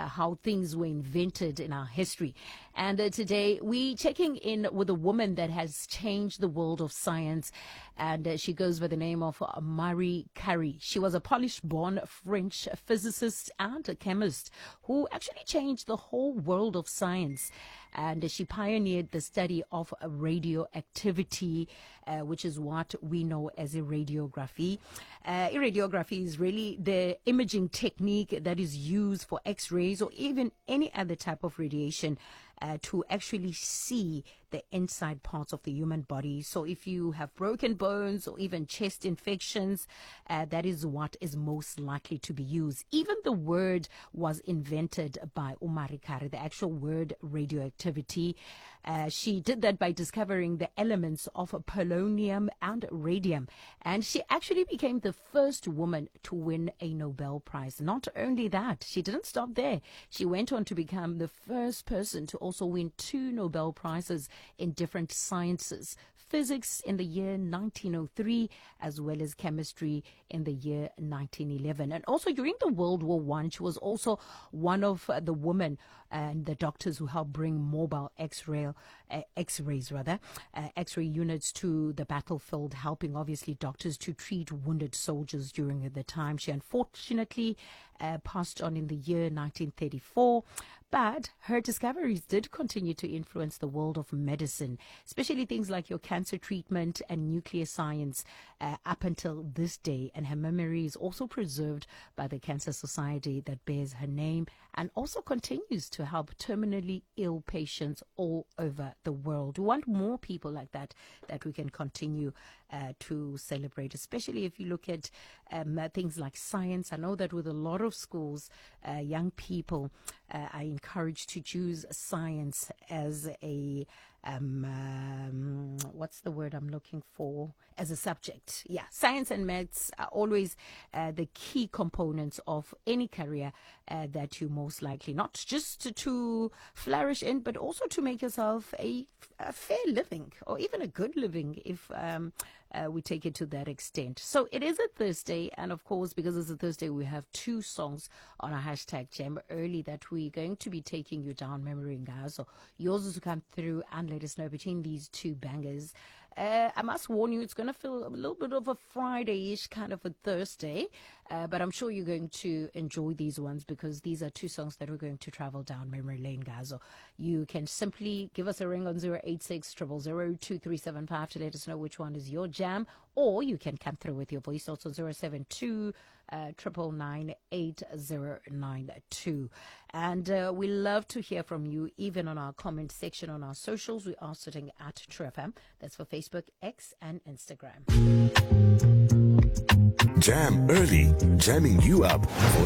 how things were invented in our history. And today we're checking in with a woman that has changed the world of science. And she goes by the name of Marie Curie. She was a Polish-born French physicist and a chemist who actually changed the whole world of science. And she pioneered the study of radioactivity, which is what we know as irradiography. Irradiography is really the imaging technique that is used for X-rays or even any other type of radiation to actually see the inside parts of the human body. So if you have broken bones or even chest infections, that is what is most likely to be used. Even the word was invented by Marie Curie, the actual word radioactivity. She did that by discovering the elements of polonium and radium. And she actually became the first woman to win a Nobel Prize. Not only that, she didn't stop there. She went on to become the first person to also win 2 Nobel Prizes in different sciences. Physics in the year 1903, as well as chemistry in the year 1911. And also during the World War I, she was also one of the women and the doctors who helped bring mobile X-ray units to the battlefield, helping obviously doctors to treat wounded soldiers during the time. She unfortunately passed on in the year 1934, but her discoveries did continue to influence the world of medicine, especially things like your cancer treatment and nuclear science up until this day. And her memory is also preserved by the Cancer Society that bears her name and also continues to help terminally ill patients all over the world. We want more people like that we can continue to celebrate, especially if you look at things like science. I know that with a lot of schools, young people are encouraged to choose science as a what's the word I'm looking for? As a subject. Yeah, science and maths are always the key components of any career that you most likely not just to flourish in, but also to make yourself a fair living or even a good living if we take it to that extent. So it is a Thursday, and of course, because it's a Thursday, we have 2 songs on our hashtag Gem Early that we're going to be taking you down memory lane. So yours is to come through and let us know between these 2 bangers. I must warn you, it's going to feel a little bit of a Friday-ish kind of a Thursday, but I'm sure you're going to enjoy these ones because these are 2 songs that we're going to travel down memory lane, guys. So you can simply give us a ring on 086 000 2375 to let us know which one is your jam, or you can come through with your voice notes on 072 999 8092. And we love to hear from you, even on our comment section on our socials. We are sitting at True FM. That's for Facebook, X, and Instagram. Jam Early, jamming you up for